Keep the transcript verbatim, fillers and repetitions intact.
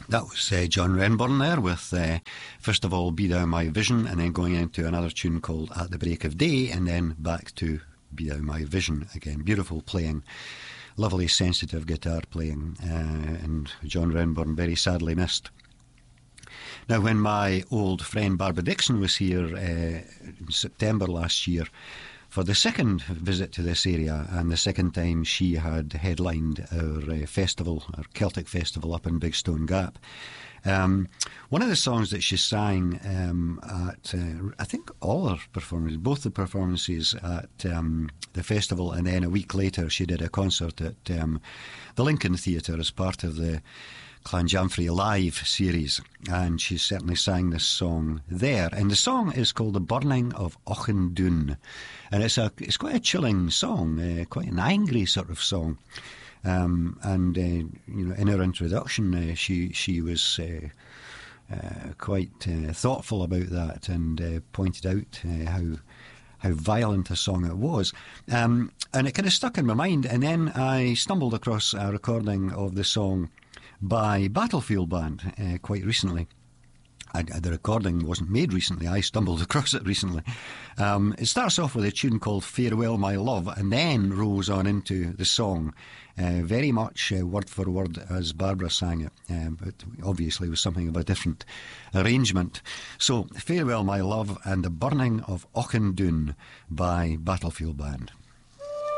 That was uh, John Renburn there with, uh, first of all, Be Thou My Vision, and then going into another tune called At the Break of Day, and then back to Be Thou My Vision again. Beautiful playing, lovely sensitive guitar playing, uh, and John Renburn very sadly missed. Now, when my old friend Barbara Dixon was here uh, in September last year for the second visit to this area, and the second time she had headlined our uh, festival, our Celtic festival up in Big Stone Gap, um, one of the songs that she sang um, at, uh, I think all her performances, both the performances at um, the festival, and then a week later she did a concert at um, the Lincoln Theatre as part of the Clanjamfrey Live series, and she certainly sang this song there. And the song is called The Burning of Auchindoun, and it's a it's quite a chilling song, uh, quite an angry sort of song. Um, and uh, you know, in her introduction, uh, she she was uh, uh, quite uh, thoughtful about that, and uh, pointed out uh, how. how violent a song it was. Um, and it kind of stuck in my mind, and then I stumbled across a recording of the song by Battlefield Band uh, quite recently. I, the recording wasn't made recently, I stumbled across it recently. Um, it starts off with a tune called Farewell My Love, and then rolls on into the song, uh, very much uh, word for word as Barbara sang it, uh, but obviously with something of a different arrangement. So, Farewell My Love and The Burning of Auchindoun by Battlefield Band.